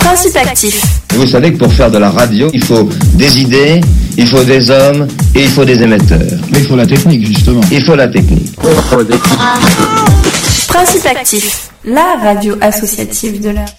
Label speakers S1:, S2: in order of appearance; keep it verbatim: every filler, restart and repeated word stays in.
S1: Principe actif.
S2: Vous savez que pour faire de la radio, il faut des idées, il faut des hommes et il faut des émetteurs.
S3: Mais il faut la technique, justement.
S2: Il faut la technique.
S1: Principe actif. La radio associative de l'heure.